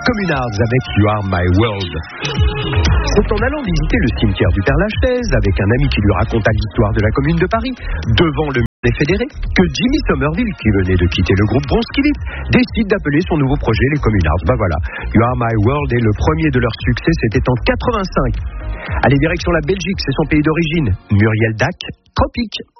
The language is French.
Communards avec You Are My World. C'est en allant visiter le cimetière du Père-Lachaise avec un ami qui lui raconta l'histoire de la Commune de Paris, devant le musée fédéré, que Jimmy Somerville, qui venait de quitter le groupe Bronskilip, décide d'appeler son nouveau projet les Communards. Voilà, You Are My World est le premier de leur succès, c'était en 85. Allez, direction la Belgique, c'est son pays d'origine. Muriel Dac, Tropique.